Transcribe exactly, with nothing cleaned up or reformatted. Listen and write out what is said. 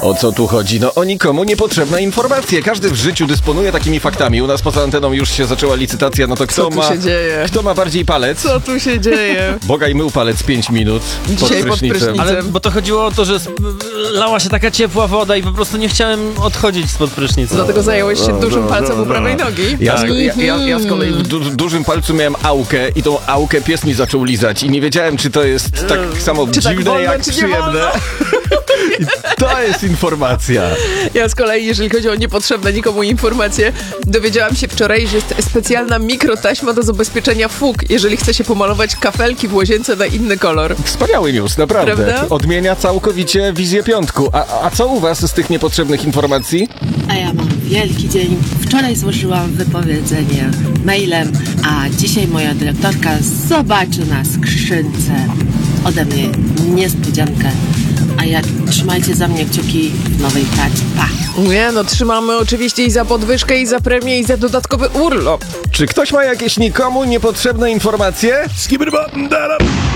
O co tu chodzi? No o nikomu niepotrzebne informacje. Każdy w życiu dysponuje takimi faktami. U nas poza anteną już się zaczęła licytacja, no to kto Co tu ma... się dzieje? Kto ma bardziej palec? Co tu się dzieje? Bogaj mył palec pięć minut pod Dzisiaj pod prysznicem. prysznicem. Ale bo to chodziło o to, że sp- lała się taka ciepła woda i po prostu nie chciałem odchodzić spod prysznica. Dlatego zająłeś się dużym palcem u prawej nogi. Ja, Tak. ja, ja, ja z kolei w du- dużym palcu miałem aukę i tą aukę pies mi zaczął lizać i nie wiedziałem, czy to jest tak samo Czy tak dziwne, wolno, jak czy nie przyjemne. wolno? I to jest informacja. Ja z kolei, jeżeli chodzi o niepotrzebne nikomu informacje, dowiedziałam się wczoraj, że jest specjalna mikrotaśma do zabezpieczenia fug, jeżeli chce się pomalować kafelki w łazience na inny kolor. Wspaniały news, naprawdę. Prawda? Odmienia całkowicie wizję piątku. A, a co u was z tych niepotrzebnych informacji? A ja mam wielki dzień. Wczoraj złożyłam wypowiedzenie mailem, a dzisiaj moja dyrektorka zobaczy na skrzynce ode mnie niespodziankę. A ja trzymajcie za mnie kciuki w nowej pracy. Pa! Nie, no trzymamy oczywiście i za podwyżkę, i za premię, i za dodatkowy urlop. Czy ktoś ma jakieś nikomu niepotrzebne informacje?